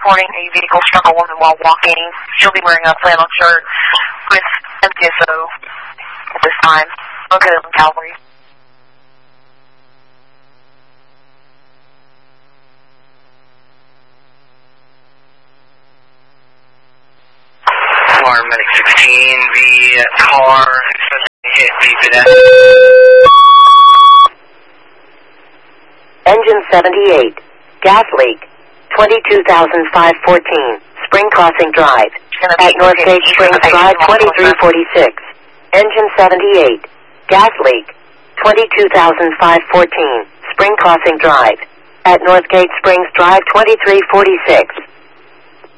reporting a vehicle struck a woman while walking. She'll be wearing a flannel shirt with MTSO at this time. Located on Calvary. Medic 16, the car hit the pedestrian. Engine 78, gas leak, 22,514, Spring Crossing Drive, at Northgate Springs Drive 2346. Engine 78, gas leak, 22,514, Spring Crossing Drive, at Northgate Springs Drive 2346.